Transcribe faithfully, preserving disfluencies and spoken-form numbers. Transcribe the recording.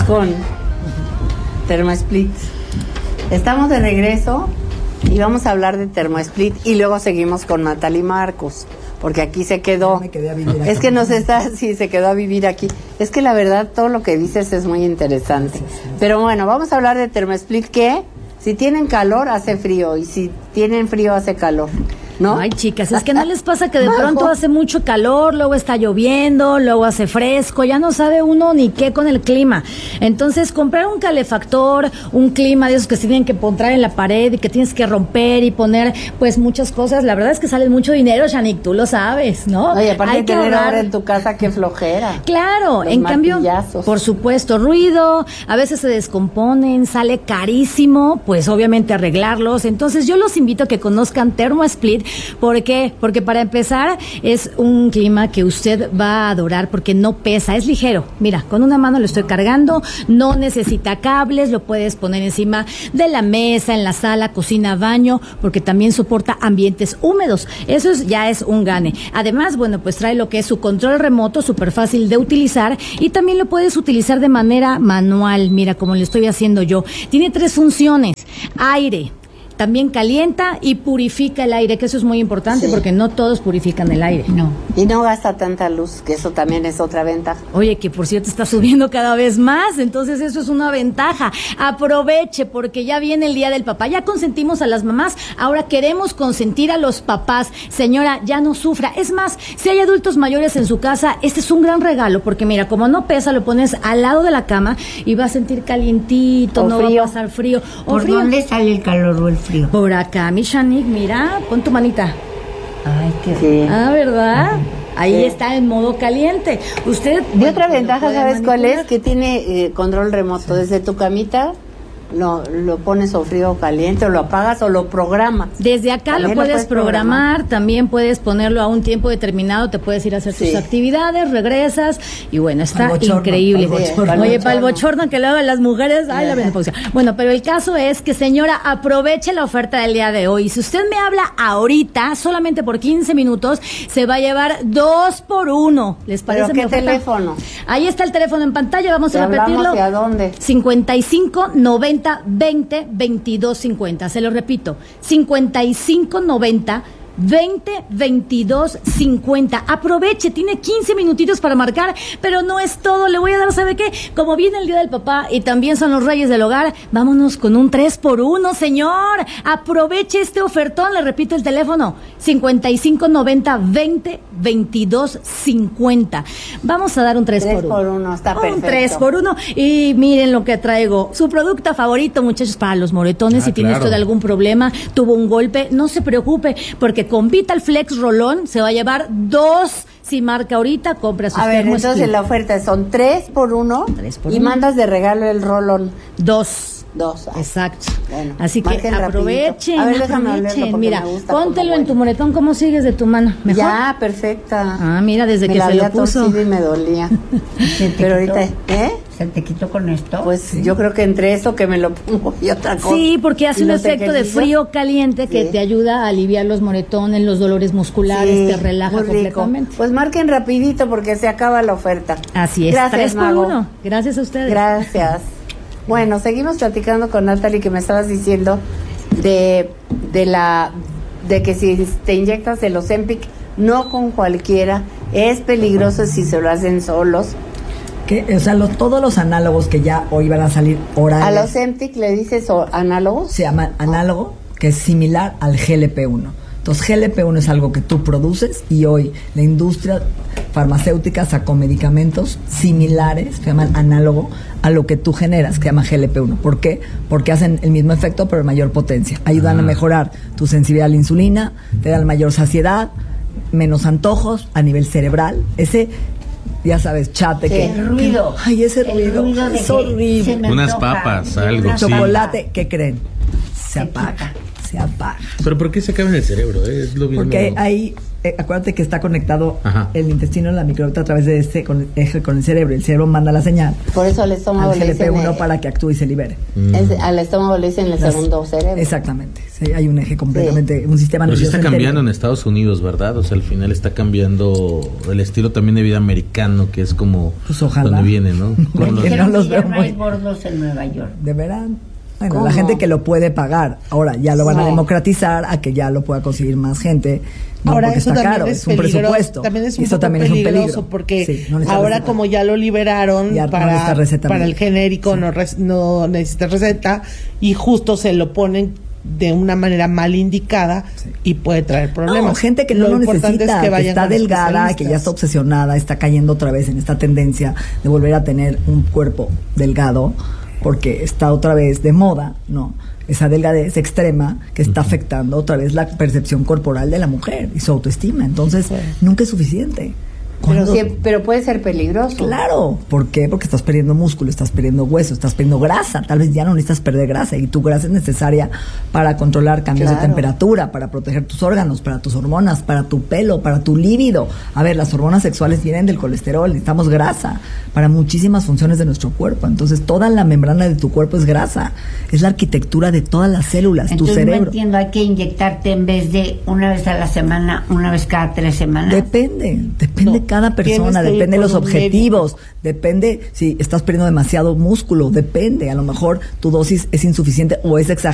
con TermoSplit. Estamos de regreso y vamos a hablar de TermoSplit y luego seguimos con Natalie Marcos, porque aquí se quedó. Me quedé a vivir aquí. Es que nos está, sí, se quedó a vivir aquí. Es que la verdad todo lo que dices es muy interesante. Gracias, sí. Pero bueno, vamos a hablar de TermoSplit, que si tienen calor hace frío y si tienen frío hace calor, ¿no? Ay, chicas, es que no les pasa que de pronto hace mucho calor, luego está lloviendo, luego hace fresco, ya no sabe uno ni qué con el clima. Entonces, comprar un calefactor, un clima de esos que se tienen que poner en la pared y que tienes que romper y poner, pues, muchas cosas, la verdad es que sale mucho dinero, Shanique, tú lo sabes, ¿no? Oye, aparte Hay de que tener ahorrar. ahora en tu casa, qué flojera. Claro, Los en cambio, martillazos. por supuesto, ruido, a veces se descomponen, sale carísimo, pues obviamente arreglarlos. Entonces yo los invito a que conozcan TermoSplit. ¿Por qué? Porque para empezar es un clima que usted va a adorar porque no pesa, es ligero. Mira, con una mano lo estoy cargando, no necesita cables, lo puedes poner encima de la mesa, en la sala, cocina, baño, porque también soporta ambientes húmedos. Eso es, ya es un gane. Además, bueno, pues trae lo que es su control remoto, súper fácil de utilizar, y también lo puedes utilizar de manera manual, mira, como lo estoy haciendo yo. Tiene tres funciones: aire, también calienta y purifica el aire, que eso es muy importante, Sí. porque no todos purifican el aire. No. Y no gasta tanta luz, que eso también es otra ventaja. Oye, que por cierto está subiendo cada vez más, entonces eso es una ventaja. Aproveche, porque ya viene el Día del Papá. Ya consentimos a las mamás, ahora queremos consentir a los papás. Señora, ya no sufra. Es más, si hay adultos mayores en su casa, este es un gran regalo, porque mira, como no pesa, lo pones al lado de la cama y va a sentir calientito, O no frío. va a pasar frío. O ¿Por frío. dónde sale el calor o el frío? Por acá, mi Shanique, mira, pon tu manita. Ay, qué Sí. Ah, ¿verdad? Ahí Sí. está en modo caliente. Usted... Y bueno, otra lo ventaja, puede ¿sabes cuál manipular. es? Que tiene eh, control remoto. Desde tu camita lo, lo pones o frío o caliente, o lo apagas o lo programas. Desde acá También lo puedes programar, también puedes ponerlo a un tiempo determinado, te puedes ir a hacer Sí. tus actividades, regresas, y bueno, está Al bochorno, increíble. al bochorno. Al Oye, para el bochorno. bochorno que lo hagan las mujeres, ay, la menopausia. Bueno, pero el caso es que, señora, aproveche la oferta del día de hoy. Si usted me habla ahorita, solamente por quince minutos, se va a llevar dos por uno. ¿Les parece? ¿Pero mi qué oferta? teléfono? Ahí está el teléfono en pantalla, vamos ¿Te a hablamos repetirlo. y a dónde? cincuenta y cinco noventa veinte veintidós cincuenta. Se lo repito, cincuenta y cinco noventa veinte veintidós cincuenta. Aproveche, tiene quince minutitos para marcar, pero no es todo. Le voy a dar, ¿sabe qué? Como viene el Día del Papá y también son los Reyes del Hogar, vámonos con un tres por uno, señor. Aproveche este ofertón. Le repito el teléfono: cincuenta y cinco noventa veinte veintidós cincuenta. Vamos a dar un tres por uno. tres por uno, está Un perfecto. tres por uno. Y miren lo que traigo. Su producto favorito, muchachos, para los moretones. Ah, si tiene claro. usted algún problema, tuvo un golpe, no se preocupe, porque con Vital Flex Rolón se va a llevar dos. Si marca ahorita, compra sus A ver, termos entonces Split. la oferta son tres por uno Tres por y uno. mandas de regalo el rolón. Dos. Dos. Ah, Exacto. Bueno, Así que marquen aprovechen, rapidito. A ver, déjame aprovechen. olerlo porque Mira, me gusta póntelo cómo en tu huele. moretón. ¿Cómo sigues de tu mano? ¿Mejor? Ya, perfecta. Ah, mira, desde me que la se lo había puso. torcido y me dolía. ¿Se te Pero quitó? ahorita, ¿eh? ¿Se te quitó con esto? Pues yo creo que entre eso que me lo pongo y otra cosa. Sí, porque hace Y un los efecto de ejercicios. frío caliente que Sí. te ayuda a aliviar los moretones, los dolores musculares, Sí, te relaja muy rico. completamente. Pues marquen rapidito porque se acaba la oferta. Así es, Gracias, tres por Mago. uno. Gracias a ustedes. Gracias. Bueno, seguimos platicando con Natalie, que me estabas diciendo de, de la de que si te inyectas el Ozempic, no con cualquiera, es peligroso si se lo hacen solos. Que, o sea, los, todos los análogos que ya hoy van a salir orales ¿Al Ozempic le dices o- análogos? se llaman análogo, que es similar al G L P uno. Entonces, G L P uno es algo que tú produces y hoy la industria farmacéutica sacó medicamentos similares, que se llaman análogo a lo que tú generas, que se llama G L P uno. ¿Por qué? Porque hacen el mismo efecto pero en mayor potencia. Ayudan Ah. a mejorar tu sensibilidad a la insulina, te dan mayor saciedad, menos antojos a nivel cerebral. Ese, ya sabes, chate Sí. que... El ruido. Ay, ese El ruido, ruido de es que horrible. se me Unas antoja. papas, algo, Una sí. Chocolate, ¿qué creen? Se Se apaga, quita. se apaga. Pero ¿por qué se acaba en el cerebro? Eh? Es lo mismo. Porque hay eh, acuérdate que está conectado Ajá. el intestino, la microbiota a través de este con, eje con el cerebro. El cerebro manda la señal Por eso al estómago al le G L P uno dicen... eh, para que actúe y se libere. es- al estómago le dicen el Las- segundo cerebro. Exactamente. Sí, hay un eje completamente, un sistema Pero sí nervioso está cambiando en entero. Estados Unidos, ¿verdad? O sea, al final está cambiando el estilo también de vida americano, que es como Pues ojalá. donde viene, ¿no? Como Porque los- no Dijeron los que ya veo no muy- hay gordos en Nueva York. De verán. Bueno, ¿Cómo? la gente que lo puede pagar. Ahora ya lo van a No. democratizar a que ya lo pueda conseguir más gente. No, Ahora porque eso está también caro, es, es un peligroso, presupuesto. también es Y un eso poco también es un peligroso peligro. porque Sí, no necesita ahora receta. como ya lo liberaron Ya no para, necesita receta para el médica. genérico, Sí. no, res- no necesita receta y justo se lo ponen de una manera mal indicada Sí. y puede traer problemas. No, gente que no lo importante necesita, es que, vayan está con delgada, que ya está especialistas. obsesionada, está cayendo otra vez en esta tendencia de volver a tener un cuerpo delgado, porque está otra vez de moda, ¿no? Esa delgadez extrema que está afectando otra vez la percepción corporal de la mujer y su autoestima. Entonces, nunca es suficiente. Pero, Cuando- sí, pero puede ser peligroso. Claro, ¿por qué? Porque estás perdiendo músculo, estás perdiendo hueso, estás perdiendo grasa. Tal vez ya no necesitas perder grasa y tu grasa es necesaria para controlar cambios Claro. de temperatura, para proteger tus órganos, para tus hormonas, para tu pelo, para tu líbido. A ver, las hormonas sexuales vienen del colesterol, necesitamos grasa para muchísimas funciones de nuestro cuerpo. Entonces, toda la membrana de tu cuerpo es grasa, es la arquitectura de todas las células, Entonces tu no cerebro. entiendo, hay que inyectarte en vez de una vez a la semana, una vez cada tres semanas. Depende, depende No, cada tienes persona, que ir depende de con los un objetivos, depende si estás perdiendo demasiado músculo, depende, a lo mejor tu dosis es insuficiente o es exagerada.